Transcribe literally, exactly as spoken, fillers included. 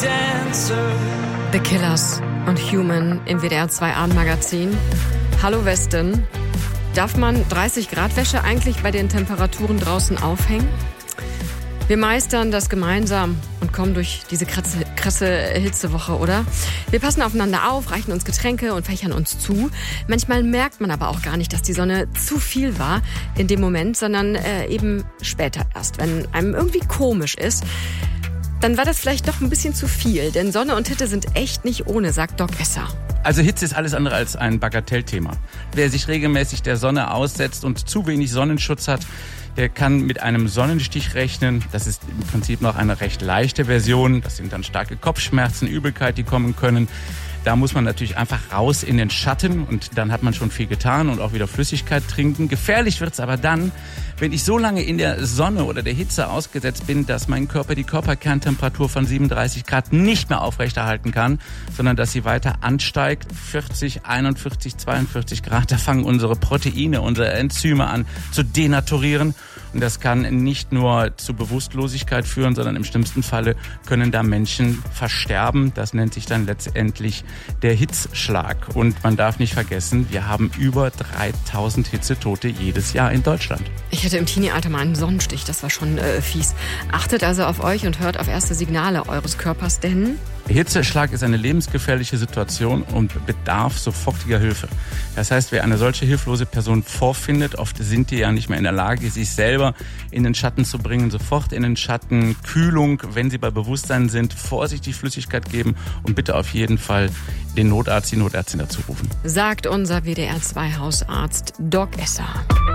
The Killers und Human im W D R zwei Abendmagazin. Hallo Westen. Darf man dreißig Grad Wäsche eigentlich bei den Temperaturen draußen aufhängen? Wir meistern das gemeinsam und kommen durch diese krasse, krasse Hitzewoche, oder? Wir passen aufeinander auf, reichen uns Getränke und fächern uns zu. Manchmal merkt man aber auch gar nicht, dass die Sonne zu viel war in dem Moment, sondern äh, eben später erst, wenn einem irgendwie komisch ist. Dann war das vielleicht doch ein bisschen zu viel, denn Sonne und Hitze sind echt nicht ohne, sagt Doc Esser. Also Hitze ist alles andere als ein Bagatellthema. Wer sich regelmäßig der Sonne aussetzt und zu wenig Sonnenschutz hat, der kann mit einem Sonnenstich rechnen. Das ist im Prinzip noch eine recht leichte Version. Das sind dann starke Kopfschmerzen, Übelkeit, die kommen können. Da muss man natürlich einfach raus in den Schatten und dann hat man schon viel getan und auch wieder Flüssigkeit trinken. Gefährlich wird's aber dann, wenn ich so lange in der Sonne oder der Hitze ausgesetzt bin, dass mein Körper die Körperkerntemperatur von siebenunddreißig Grad nicht mehr aufrechterhalten kann, sondern dass sie weiter ansteigt. vierzig, einundvierzig, zweiundvierzig Grad, da fangen unsere Proteine, unsere Enzyme an zu denaturieren. Und das kann nicht nur zu Bewusstlosigkeit führen, sondern im schlimmsten Falle können da Menschen versterben. Das nennt sich dann letztendlich der Hitzschlag. Und man darf nicht vergessen, wir haben über dreitausend Hitzetote jedes Jahr in Deutschland. Ich hatte im Teenie-Alter mal einen Sonnenstich, das war schon äh, fies. Achtet also auf euch und hört auf erste Signale eures Körpers, denn Hitzeschlag ist eine lebensgefährliche Situation und bedarf sofortiger Hilfe. Das heißt, wer eine solche hilflose Person vorfindet, oft sind die ja nicht mehr in der Lage, sich selber in den Schatten zu bringen, sofort in den Schatten, Kühlung, wenn sie bei Bewusstsein sind, vorsichtig Flüssigkeit geben und bitte auf jeden Fall den Notarzt, die Notärztin dazu rufen. Sagt unser W D R zwei Hausarzt Doc Esser.